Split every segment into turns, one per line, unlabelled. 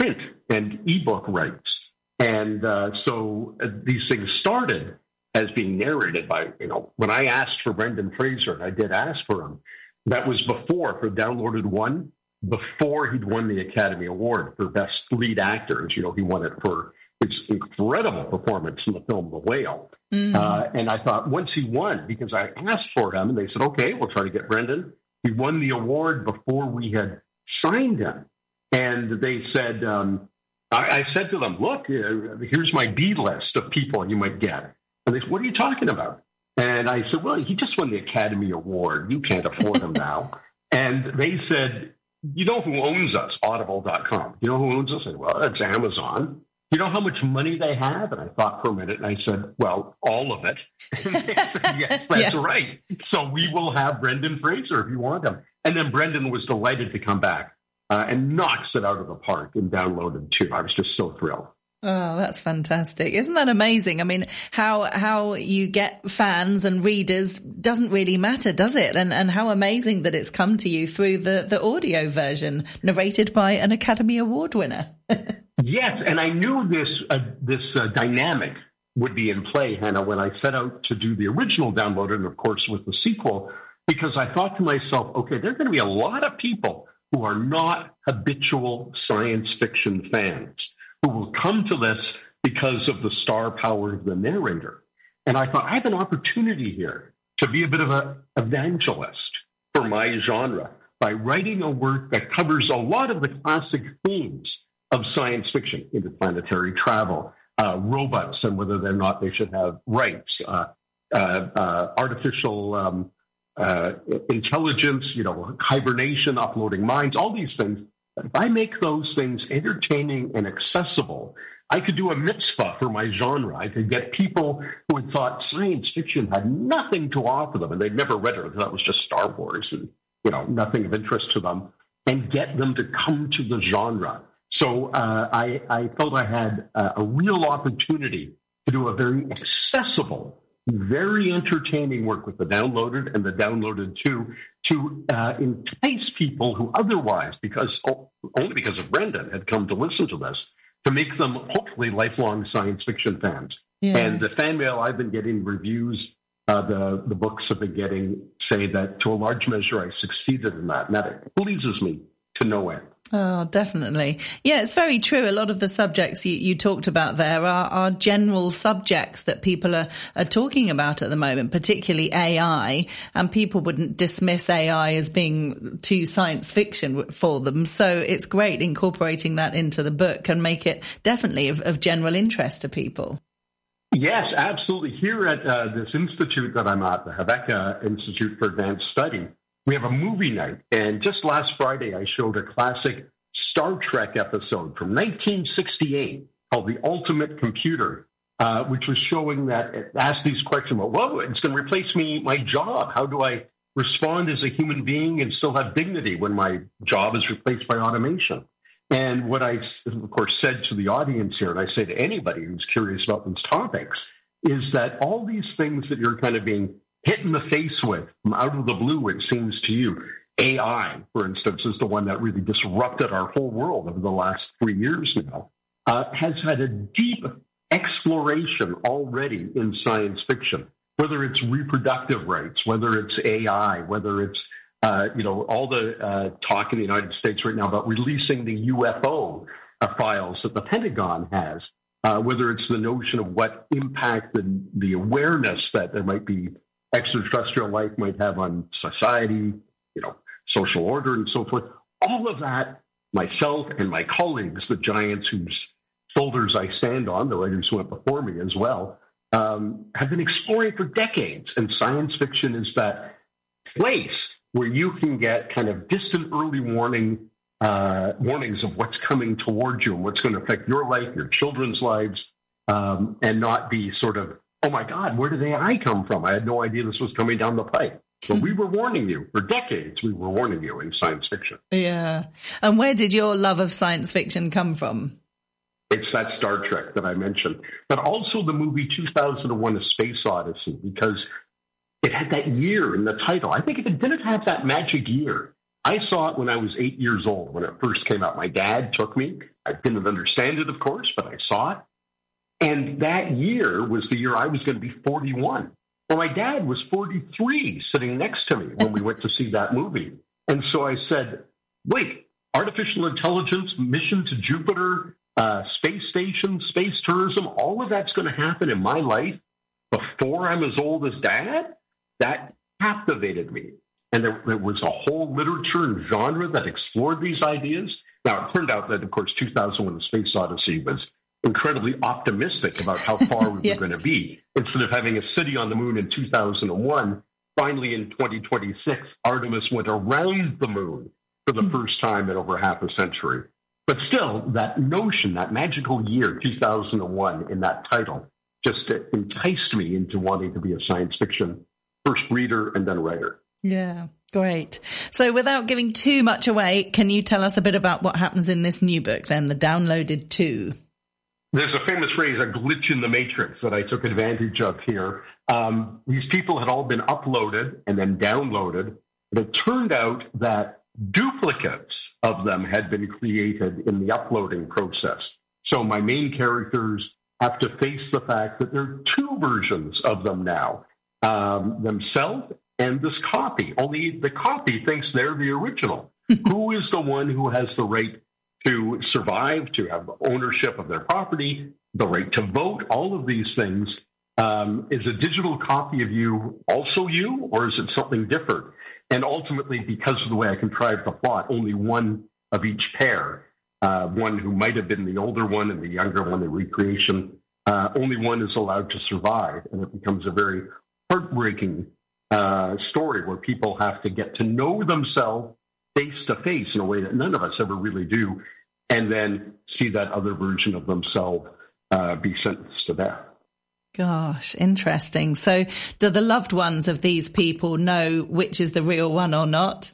print and ebook rights. And so these things started as being narrated by, when I asked for Brendan Fraser, and I did ask for him, that was for Downloaded One, before he'd won the Academy Award for Best Lead Actor. And, he won it for his incredible performance in the film The Whale. And I thought once he won, because I asked for him, and they said, okay, we'll try to get Brendan. He won the award before we had signed him. And they said, I said to them, look, here's my B list of people you might get. And they said, what are you talking about? And I said, well, he just won the Academy Award. You can't afford him now. And they said, you know who owns us? Audible.com. You know who owns us? I said, well, it's Amazon. You know how much money they have? And I thought for a minute, and I said, well, all of it. And they said, yes, that's right. So we will have Brendan Fraser if you want him. And then Brendan was delighted to come back and knocks it out of the park and Downloaded too. I was just so thrilled.
Oh, that's fantastic. Isn't that amazing? I mean, how you get fans and readers doesn't really matter, does it? And how amazing that it's come to you through the audio version narrated by an Academy Award winner.
Yes, and I knew this dynamic would be in play, Hannah, when I set out to do the original Downloaded, and of course with the sequel, because I thought to myself, okay, there are going to be a lot of people who are not habitual science fiction fans who will come to this because of the star power of the narrator. And I thought, I have an opportunity here to be a bit of an evangelist for my genre by writing a work that covers a lot of the classic themes of science fiction, interplanetary travel, robots and whether or not they should have rights, artificial intelligence, hibernation, uploading minds, all these things. If I make those things entertaining and accessible, I could do a mitzvah for my genre. I could get people who had thought science fiction had nothing to offer them, and they'd never read it because that was just Star Wars and, nothing of interest to them, and get them to come to the genre. So I felt I had a real opportunity to do a very accessible, very entertaining work with the Downloaded and the Downloaded 2 to entice people who otherwise, only because of Brendan, had come to listen to this, to make them hopefully lifelong science fiction fans. Yeah. And the fan mail I've been getting, reviews, the books have been getting, say that to a large measure I succeeded in that. And that pleases me to no end.
Oh, definitely. Yeah, it's very true. A lot of the subjects you talked about there are general subjects that people are talking about at the moment, particularly AI, and people wouldn't dismiss AI as being too science fiction for them. So it's great incorporating that into the book and make it definitely of general interest to people.
Yes, absolutely. Here at this institute that I'm at, the Habeka Institute for Advanced Study, we have a movie night, and just last Friday, I showed a classic Star Trek episode from 1968 called The Ultimate Computer, which was showing that it asked these questions about, well, it's going to replace my job. How do I respond as a human being and still have dignity when my job is replaced by automation? And what I, of course, said to the audience here, and I say to anybody who's curious about these topics, is that all these things that you're kind of being hit in the face with from out of the blue, it seems to you. AI, for instance, is the one that really disrupted our whole world over the last 3 years now, has had a deep exploration already in science fiction, whether it's reproductive rights, whether it's AI, whether it's, all the talk in the United States right now about releasing the UFO files that the Pentagon has, whether it's the notion of what impact the awareness that there might be extraterrestrial life might have on society, social order and so forth. All of that, myself and my colleagues, the giants whose shoulders I stand on, the writers who went before me as well, have been exploring for decades. And science fiction is that place where you can get kind of distant early warnings of what's coming towards you and what's going to affect your life, your children's lives, and not be sort of, oh my God, where did AI come from? I had no idea this was coming down the pipe. But we were warning you for decades. We were warning you in science fiction.
Yeah. And where did your love of science fiction come from?
It's that Star Trek that I mentioned, but also the movie 2001: A Space Odyssey, because it had that year in the title. I think if it didn't have that magic year, I saw it when I was 8 years old when it first came out. My dad took me I didn't understand it, of course, but I saw it. And that year was the year I was going to be 41. Well, my dad was 43 sitting next to me when we went to see that movie. And so I said, wait, artificial intelligence, mission to Jupiter, space station, space tourism, all of that's going to happen in my life before I'm as old as Dad? That captivated me. And there was a whole literature and genre that explored these ideas. Now, it turned out that, of course, 2001: A Space Odyssey was incredibly optimistic about how far we were going to be. Instead of having a city on the moon in 2001, finally in 2026, Artemis went around the moon for the first time in over half a century. But still, that notion, that magical year, 2001, in that title, just enticed me into wanting to be a science fiction first reader and then writer.
Yeah, great. So without giving too much away, can you tell us a bit about what happens in this new book then, The Downloaded 2?
There's a famous phrase, a glitch in the matrix, that I took advantage of here. These people had all been uploaded and then downloaded. And it turned out that duplicates of them had been created in the uploading process. So my main characters have to face the fact that there are two versions of them now, themselves and this copy. Only the copy thinks they're the original. Who is the one who has the right to survive, to have ownership of their property, the right to vote, all of these things? Is a digital copy of you also you, or is it something different? And ultimately, because of the way I contrived the plot, only one of each pair, one who might have been the older one and the younger one, the recreation, only one is allowed to survive. And it becomes a very heartbreaking story where people have to get to know themselves face to face in a way that none of us ever really do, and then see that other version of themselves be sentenced to death.
Gosh, interesting. So do the loved ones of these people know which is the real one or not?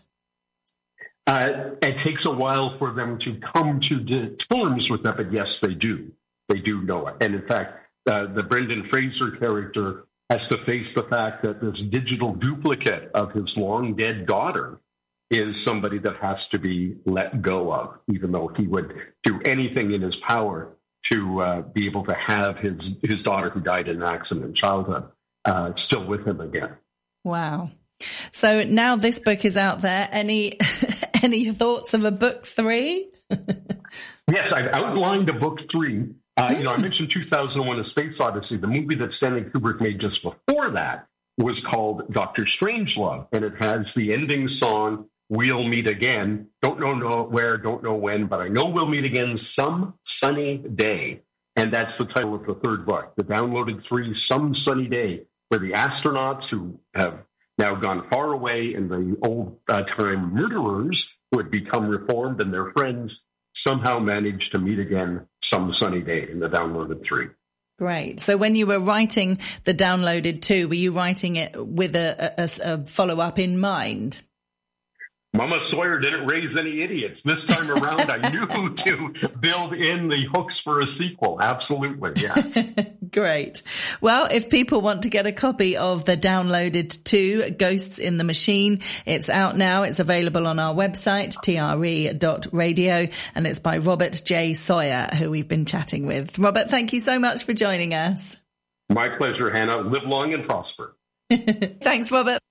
It takes a while for them to come to terms with that, but yes, they do. They do know it. And in fact, the Brendan Fraser character has to face the fact that this digital duplicate of his long dead daughter is somebody that has to be let go of, even though he would do anything in his power to be able to have his daughter, who died in an accident in childhood, still with him again. Wow.
So now this book is out there. Any thoughts of a book 3?
Yes, I've outlined a book 3. I mentioned 2001: A Space Odyssey. The movie that Stanley Kubrick made just before that was called Dr. Strangelove, and it has the ending song, "We'll Meet Again." Don't know where, don't know when, but I know we'll meet again some sunny day. And that's the title of the third book, The Downloaded 3, Some Sunny Day, where the astronauts who have now gone far away and the old-time murderers who had become reformed and their friends somehow managed to meet again some sunny day in The Downloaded 3.
Great. So when you were writing The Downloaded 2, were you writing it with a follow-up in mind?
Mama Sawyer didn't raise any idiots. This time around, I knew to build in the hooks for a sequel. Absolutely, yes.
Great. Well, if people want to get a copy of The Downloaded 2, Ghosts in the Machine, it's out now. It's available on our website, tre.radio, and it's by Robert J. Sawyer, who we've been chatting with. Robert, thank you so much for joining us.
My pleasure, Hannah. Live long and prosper.
Thanks, Robert.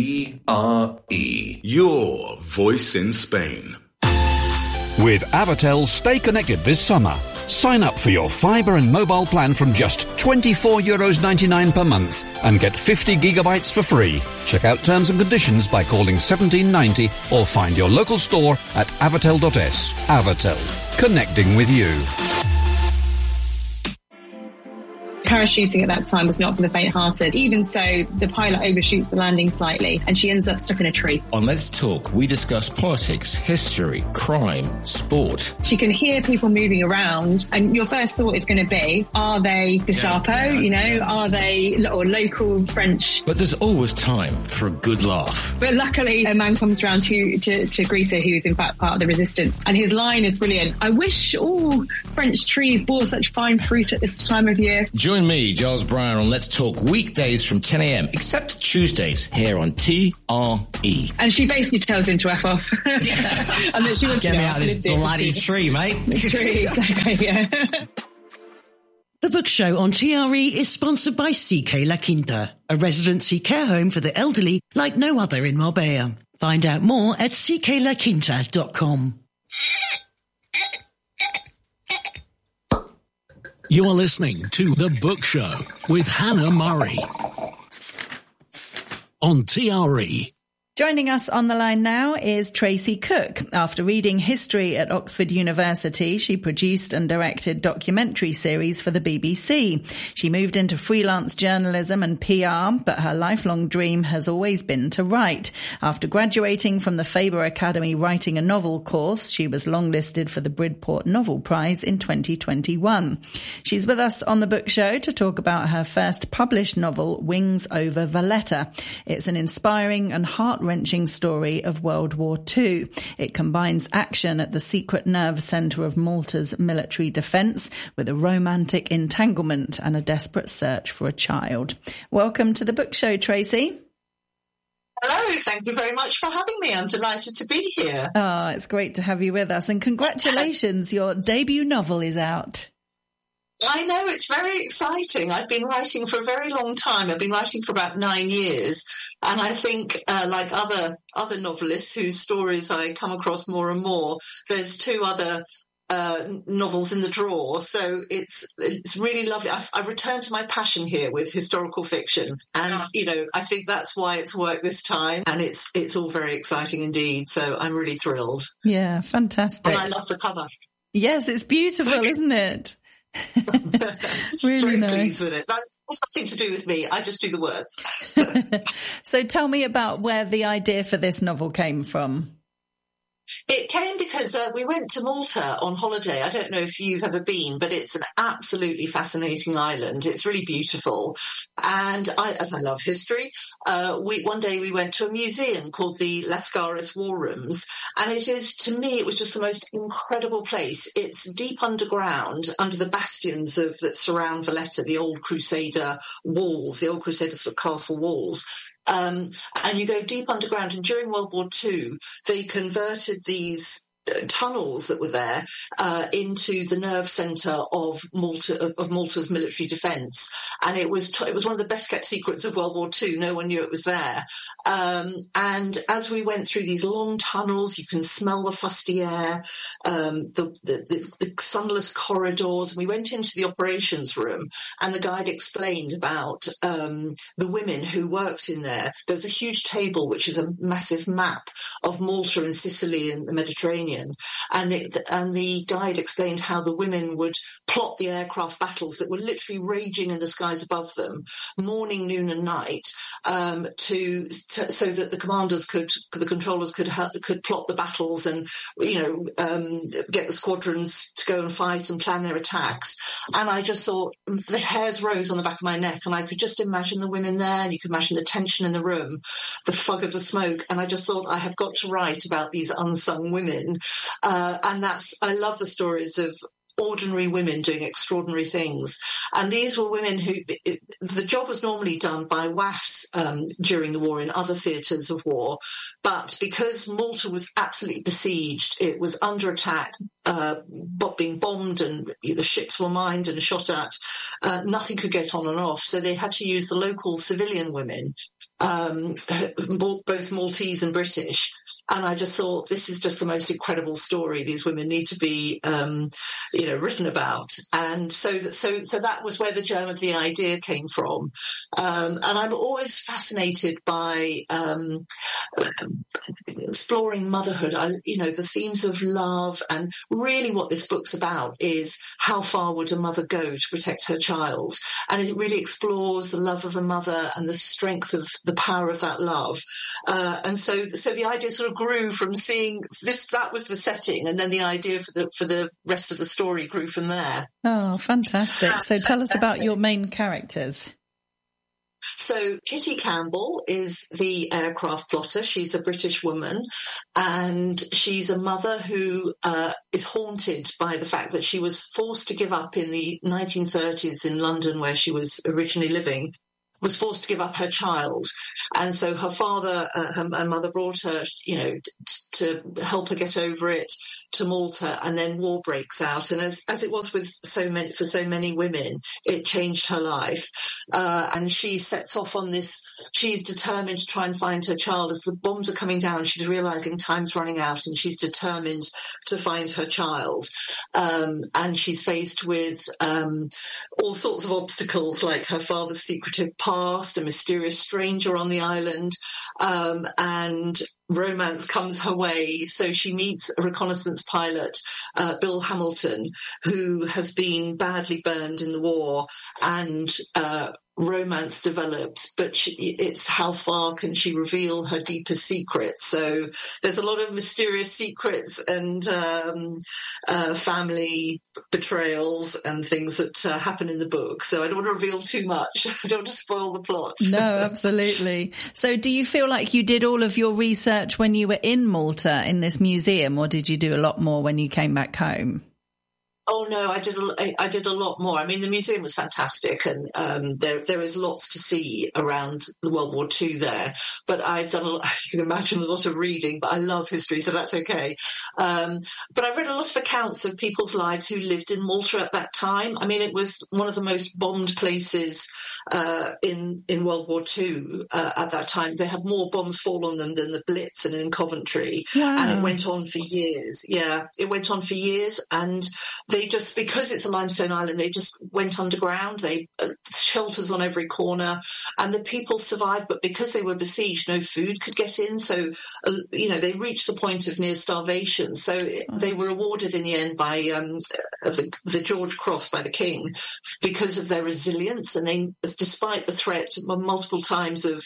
TRE, your voice in Spain.
With Avatel, stay connected this summer. Sign up for your fibre and mobile plan from just €24.99 per month and get 50 gigabytes for free. Check out terms and conditions by calling 1790 or find your local store at avatel.es. Avatel, connecting with you.
Parachuting at that time was not for the faint-hearted. Even so, the pilot overshoots the landing slightly and she ends up stuck in a tree.
On Let's Talk, we discuss politics, history, crime, sport.
She can hear people moving around and your first thought is going to be, are they Gestapo? Are they local French?
But there's always time for a good laugh.
But luckily, a man comes around to greet her, who's in fact part of the resistance. And his line is brilliant. I wish all French trees bore such fine fruit at this time of year.
Join Join me, Giles Brown, on Let's Talk weekdays from 10 a.m, except Tuesdays, here on TRE.
And she basically tells him to F off. And that she wants
Get
to
me out of this bloody tree, mate.
Tree, exactly, yeah.
The Book Show on TRE is sponsored by CK La Quinta, a residency care home for the elderly like no other in Marbella. Find out more at cklaquinta.com.
You are listening to The Book Show with Hannah Murray on TRE.
Joining us on the line now is Tracy Cook. After reading history at Oxford University, she produced and directed documentary series for the BBC. She moved into freelance journalism and PR, but her lifelong dream has always been to write. After graduating from the Faber Academy Writing a Novel course, she was longlisted for the Bridport Novel Prize in 2021. She's with us on the Book Show to talk about her first published novel, Wings Over Valletta. It's an inspiring and heart-wrenching story of World War II. It combines action at the secret nerve centre of Malta's military defence with a romantic entanglement and a desperate search for a child. Welcome to the Book Show, Tracy.
Hello, thank you very much for having me. I'm delighted to be here.
Oh, it's great to have you with us. And congratulations, your debut novel is out.
I know, it's very exciting. I've been writing for a very long time. I've been writing for about 9 years. And I think, like other novelists whose stories I come across more and more, there's 2 other novels in the drawer. So it's really lovely. I've returned to my passion here with historical fiction. And, you know, I think that's why it's worked this time. And it's all very exciting indeed. So I'm really thrilled.
Yeah, fantastic.
And I love the cover.
Yes, it's beautiful, isn't it? Really
very
nice.
pleased with it. That has nothing to do with me. I just do the words.
So tell me about where the idea for this novel came from.
It came because we went to Malta on holiday. I don't know if you've ever been, but it's an absolutely fascinating island. It's really beautiful. And as I love history, one day we went to a museum called the Lascaris War Rooms. And to me, it was just the most incredible place. It's deep underground, under the bastions that surround Valletta, the old Crusader walls, the old Crusader sort of castle walls. And you go deep underground, and during World War II, they converted these tunnels that were there into the nerve centre of Malta's military defence, and it was one of the best kept secrets of World War II. No one knew it was there. And as we went through these long tunnels, you can smell the fusty air, the sunless corridors. And we went into the operations room, and the guide explained about the women who worked in there. There was a huge table, which is a massive map of Malta and Sicily and the Mediterranean. And the guide explained how the women would plot the aircraft battles that were literally raging in the skies above them, morning, noon, and night, so that the controllers could plot the battles and get the squadrons to go and fight and plan their attacks. And I just thought the hairs rose on the back of my neck, and I could just imagine the women there, and you could imagine the tension in the room, the fog of the smoke, and I just thought I have got to write about these unsung women. And I love the stories of ordinary women doing extraordinary things. And these were women who, the job was normally done by WAFs during the war in other theatres of war. But because Malta was absolutely besieged, it was under attack, being bombed, and the ships were mined and shot at, nothing could get on and off. So they had to use the local civilian women, both Maltese and British. And I just thought, this is just the most incredible story. These women need to be, written about. And so that was where the germ of the idea came from. And I'm always fascinated by exploring motherhood. The themes of love, and really what this book's about is how far would a mother go to protect her child? And it really explores the love of a mother and the strength of the power of that love. And so the idea sort of grew from seeing this. That was the setting, and then the idea for the rest of the story grew from there.
Oh, fantastic! So tell us about your main characters.
So Kitty Campbell is the aircraft plotter. She's a British woman, and she's a mother who is haunted by the fact that she was forced to give up in the 1930s in London, where she was originally living, was forced to give up her child. And so her father, her mother brought her, to help her get over it to Malta, and then war breaks out. And as it was with for so many women, it changed her life. And she sets off on this, she's determined to try and find her child. As the bombs are coming down, she's realizing time's running out, and she's determined to find her child. And she's faced with all sorts of obstacles, like her father's secretive past, a mysterious stranger on the island, and romance comes her way. So she meets a reconnaissance pilot, Bill Hamilton, who has been badly burned in the war, and romance develops, but it's how far can she reveal her deepest secrets. So there's a lot of mysterious secrets and family betrayals and things that happen in the book. So I don't want to reveal too much. I don't want to spoil the plot.
No, absolutely. So do you feel like you did all of your research when you were in Malta in this museum, or did you do a lot more when you came back home?
Oh no, I did a lot more. I mean, the museum was fantastic, and there is lots to see around the World War II there. But I've done, as you can imagine, a lot of reading. But I love history, so that's okay. But I read a lot of accounts of people's lives who lived in Malta at that time. I mean, it was one of the most bombed places in World War II at that time. They had more bombs fall on them than the Blitz and in Coventry,
wow.
And it went on for years. Yeah, it went on for years, and they just, because it's a limestone island, they just went underground. They shelters on every corner, and the people survived. But because they were besieged, no food could get in. So, they reached the point of near starvation. So they were awarded in the end by the George Cross by the King because of their resilience. And they, despite the threat multiple times of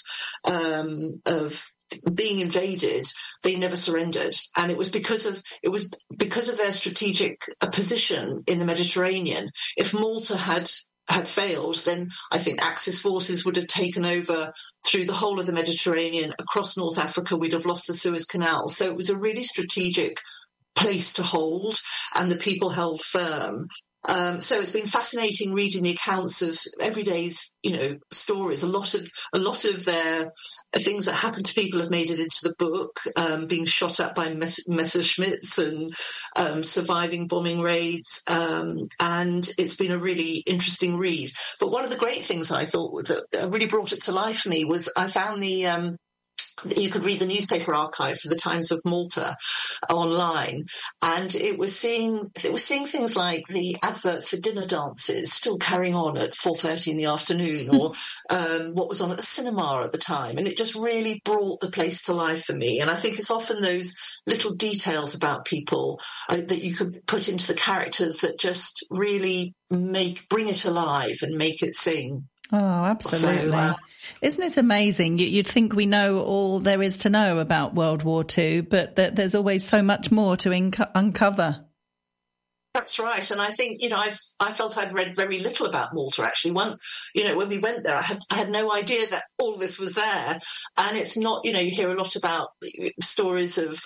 being invaded, they never surrendered, and it was because of their strategic position in the Mediterranean. If Malta had failed, then I think Axis forces would have taken over through the whole of the Mediterranean, across North Africa. We'd have lost the Suez Canal. So it was a really strategic place to hold, and the people held firm. So it's been fascinating reading the accounts of everyday's, stories. A lot of their things that happened to people have made it into the book, being shot at by Messerschmitts and surviving bombing raids. And it's been a really interesting read. But one of the great things I thought that really brought it to life for me was I found you could read the newspaper archive for the Times of Malta online, and it was seeing things like the adverts for dinner dances still carrying on at 4:30 in the afternoon, or what was on at the cinema at the time, and it just really brought the place to life for me. And I think it's often those little details about people that you could put into the characters that just really bring it alive and make it sing.
Oh, absolutely.
So,
isn't it amazing? You'd think we know all there is to know about World War II, but that there's always so much more to uncover.
That's right. And I think, I felt I'd read very little about Malta, actually. When we went there, I had no idea that all this was there. And it's not, you hear a lot about stories of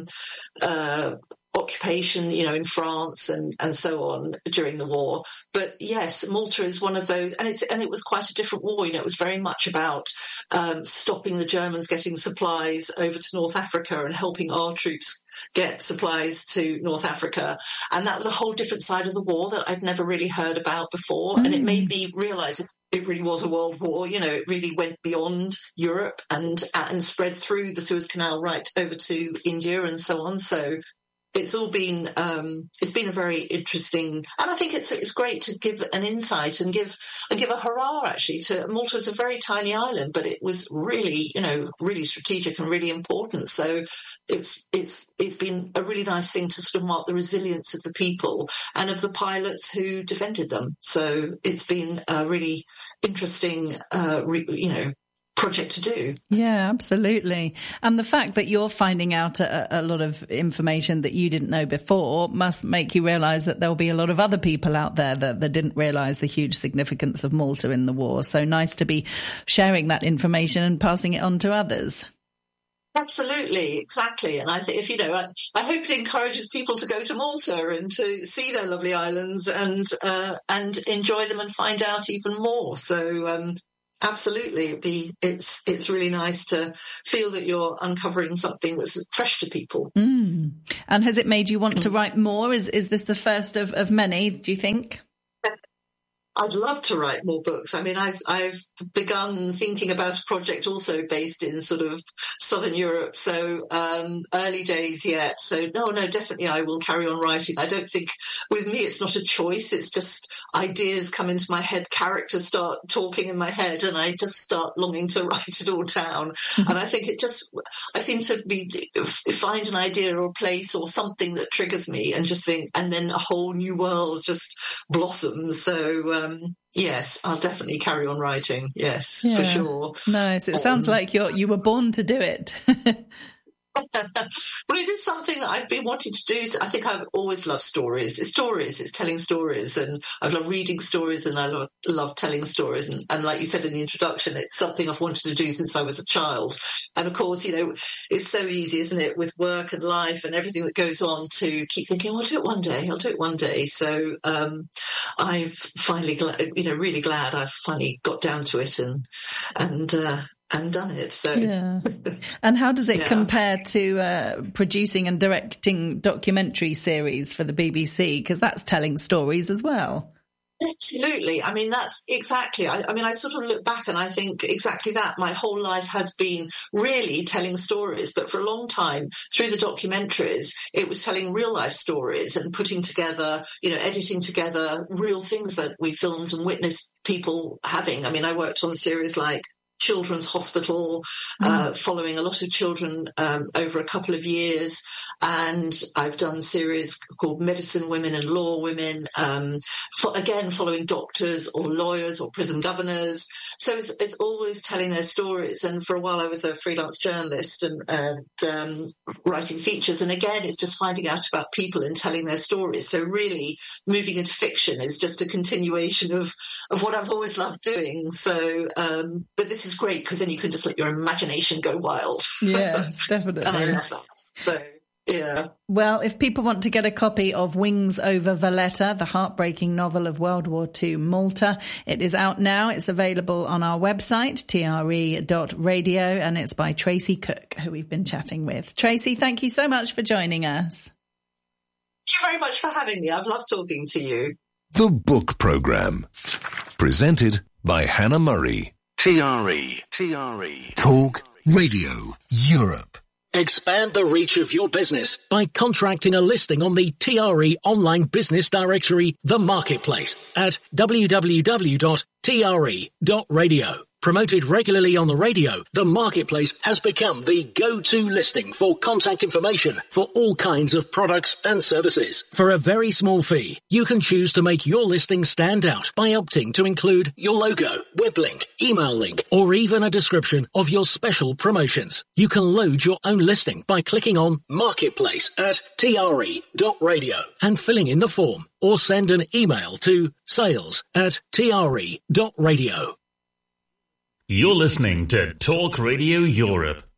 occupation, in France and so on during the war. But yes, Malta is one of those, and it was quite a different war. It was very much about stopping the Germans getting supplies over to North Africa and helping our troops get supplies to North Africa. And that was a whole different side of the war that I'd never really heard about before. And it made me realize that it really was a world war. It really went beyond Europe and spread through the Suez Canal right over to India and so on. So it's all been it's been a very interesting, and I think it's great to give an insight and give a hurrah actually to Malta. It's a very tiny island, but it was really really strategic and really important. So it's been a really nice thing to sort of mark the resilience of the people and of the pilots who defended them. So it's been a really interesting project to do.
Yeah, absolutely. And the fact that you're finding out a lot of information that you didn't know before must make you realise that there'll be a lot of other people out there that didn't realise the huge significance of Malta in the war. So nice to be sharing that information and passing it on to others.
Absolutely, exactly. And I think I hope it encourages people to go to Malta and to see their lovely islands and enjoy them and find out even more. So, absolutely, it's really nice to feel that you're uncovering something that's fresh to people.
And has it made you want to write more? Is this the first of many, do you think?
I'd love to write more books. I mean, I've begun thinking about a project also based in sort of Southern Europe. So early days yet. So no, definitely I will carry on writing. I don't think with me it's not a choice. It's just ideas come into my head, characters start talking in my head, and I just start longing to write it all down. And I think I seem to find an idea or a place or something that triggers me and just think, and then a whole new world just blossoms. So yes, I'll definitely carry on writing. Yes, for sure. Nice.
It sounds like you were born to do it.
Well, it is something that I've been wanting to do. I think I've always loved stories. It's telling stories, and I love reading stories, and I love telling stories. And like you said in the introduction, it's something I've wanted to do since I was a child. And of course, it's so easy, isn't it, with work and life and everything that goes on, to keep thinking, I'll do it one day. So I've finally, really glad I've finally got down to it and done it. So
yeah. And how does it compare to producing and directing documentary series for the BBC? Because that's telling stories as well.
Absolutely. I mean, that's exactly. I sort of look back and I think exactly that. My whole life has been really telling stories, but for a long time through the documentaries, it was telling real life stories and putting together, editing together real things that we filmed and witnessed people having. I mean, I worked on series like Children's Hospital, following a lot of children over a couple of years. And I've done series called Medicine Women and Law Women, again, following doctors or lawyers or prison governors. So it's always telling their stories. And for a while I was a freelance journalist and writing features. And again, it's just finding out about people and telling their stories. So really moving into fiction is just a continuation of what I've always loved doing. So, but this is great because then you can just let your imagination go wild.
Yes, definitely.
And I love that. So, yeah.
Well, if people want to get a copy of Wings Over Valletta, the heartbreaking novel of World War II Malta, it is out now. It's available on our website, tre.radio, and it's by Tracy Cook, who we've been chatting with. Tracy, thank you so much for joining us.
Thank you very much for having me. I've loved talking to you.
The Book Programme, presented by Hannah Murray.
TRE.
Talk Radio Europe.
Expand the reach of your business by contracting a listing on the TRE online business directory, The Marketplace, at www.tre.radio. Promoted regularly on the radio, The Marketplace has become the go-to listing for contact information for all kinds of products and services. For a very small fee, you can choose to make your listing stand out by opting to include your logo, web link, email link, or even a description of your special promotions. You can load your own listing by clicking on Marketplace at tre.radio and filling in the form, or send an email to sales@tre.radio.
You're listening to Talk Radio Europe.